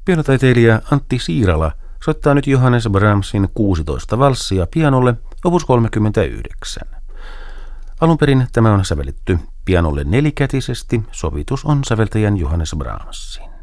Pianotaiteilija Antti Siirala soittaa nyt Johannes Brahmsin 16 valssia pianolle opus 39. Alun perin tämä on sävelletty pianolle nelikätisesti, sovitus on säveltäjän Johannes Brahmsin.